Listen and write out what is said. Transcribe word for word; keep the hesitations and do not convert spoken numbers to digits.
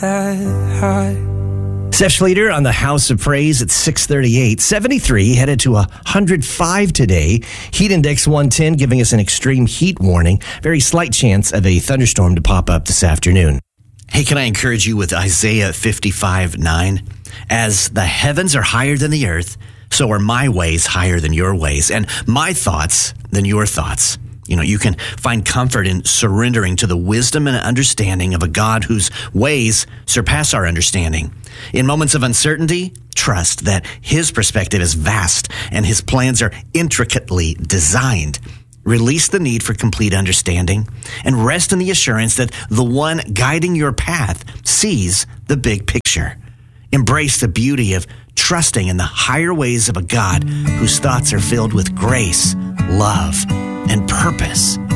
that high. Steph Schleter on the House of Praise at six thirty-eight. seventy-three, headed to one hundred five today. Heat index one ten, giving us an extreme heat warning. Very slight chance of a thunderstorm to pop up this afternoon. Hey, can I encourage you with Isaiah fifty-five nine? As the heavens are higher than the earth, so are my ways higher than your ways, and my thoughts than your thoughts. You know, you can find comfort in surrendering to the wisdom and understanding of a God whose ways surpass our understanding. In moments of uncertainty, trust that his perspective is vast and his plans are intricately designed. Release the need for complete understanding and rest in the assurance that the one guiding your path sees the big picture. Embrace the beauty of trusting in the higher ways of a God whose thoughts are filled with grace, love, and purpose.